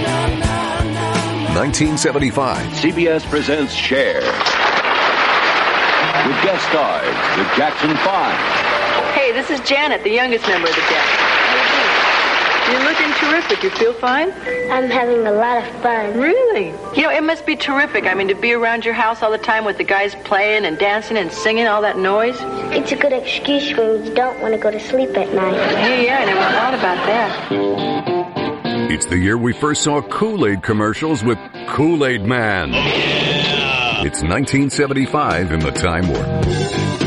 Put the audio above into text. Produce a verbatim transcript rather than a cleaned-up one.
nineteen seventy-five. C B S presents Cher. With guest stars, the Jackson Five. Hey, this is Janet, the youngest member of the Jacksons. How you doing? You're looking terrific. You feel fine? I'm having a lot of fun. Really? You know, it must be terrific. I mean, to be around your house all the time with the guys playing and dancing and singing, all that noise. It's a good excuse when you don't want to go to sleep at night. Hey, yeah, I never thought about that. It's the year we first saw Kool-Aid commercials with Kool-Aid Man. It's nineteen seventy-five in the Time Warp.